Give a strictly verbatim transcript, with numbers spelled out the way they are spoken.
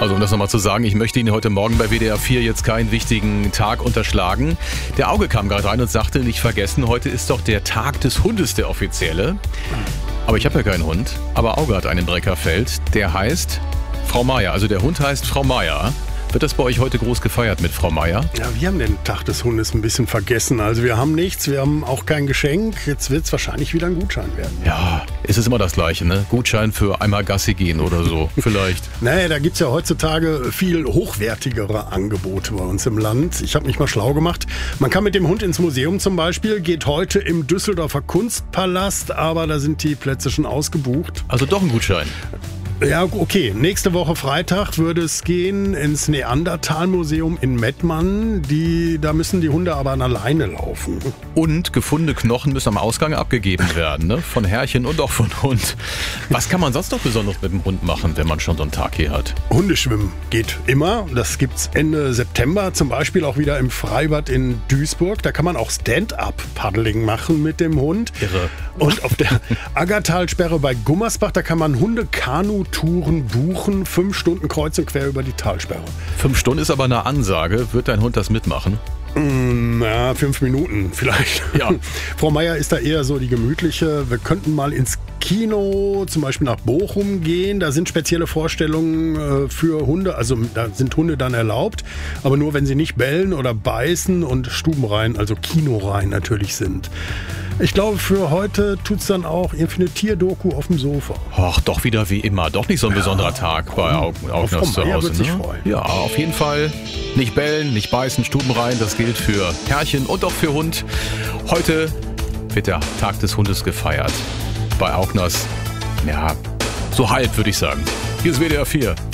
Also um das nochmal zu sagen, ich möchte Ihnen heute Morgen bei W D R vier jetzt keinen wichtigen Tag unterschlagen. Der Auge kam gerade rein und sagte, nicht vergessen, heute ist doch der Tag des Hundes, der offizielle. Aber ich habe ja keinen Hund, aber Auge hat einen im Breckerfeld, der heißt Frau Meier. Also der Hund heißt Frau Meier. Wird das bei euch heute groß gefeiert mit Frau Meier? Ja, wir haben den Tag des Hundes ein bisschen vergessen. Also wir haben nichts, wir haben auch kein Geschenk. Jetzt wird es wahrscheinlich wieder ein Gutschein werden. Ja, es ist immer das Gleiche, ne? Gutschein für einmal Gassi gehen oder so, vielleicht. Naja, da gibt es ja heutzutage viel hochwertigere Angebote bei uns im Land. Ich habe mich mal schlau gemacht. Man kann mit dem Hund ins Museum zum Beispiel, geht heute im Düsseldorfer Kunstpalast, aber da sind die Plätze schon ausgebucht. Also doch ein Gutschein. Ja, okay. Nächste Woche Freitag würde es gehen ins Neandertal-Museum in Mettmann. Die, da müssen die Hunde aber an alleine laufen. Und gefundene Knochen müssen am Ausgang abgegeben werden, ne? Von Herrchen und auch von Hund. Was kann man sonst noch besonders mit dem Hund machen, wenn man schon so einen Tag hier hat? Hundeschwimmen geht immer. Das gibt's Ende September, zum Beispiel auch wieder im Freibad in Duisburg. Da kann man auch Stand-up-Paddling machen mit dem Hund. Irre. Und auf der Aggertalsperre bei Gummersbach, da kann man Hunde-Kanu-Touren buchen. Fünf Stunden kreuz und quer über die Talsperre. Fünf Stunden ist aber eine Ansage. Wird dein Hund das mitmachen? Na, fünf Minuten vielleicht. Ja. Frau Meier ist da eher so die gemütliche. Wir könnten mal ins Kino, zum Beispiel nach Bochum gehen. Da sind spezielle Vorstellungen für Hunde. Also da sind Hunde dann erlaubt. Aber nur, wenn sie nicht bellen oder beißen und stubenrein, also kinorein natürlich sind. Ich glaube, für heute tut es dann auch irgendwie eine Tierdoku auf dem Sofa. Ach, doch wieder wie immer. Doch nicht so ein besonderer ja, Tag bei Augners zu Hause. Wird sich ne? freuen. Ja, auf jeden Fall. Nicht bellen, nicht beißen, Stuben rein. Das gilt für Herrchen und auch für Hund. Heute wird der Tag des Hundes gefeiert. Bei Augners, ja, so halb würde ich sagen. Hier ist W D R vier.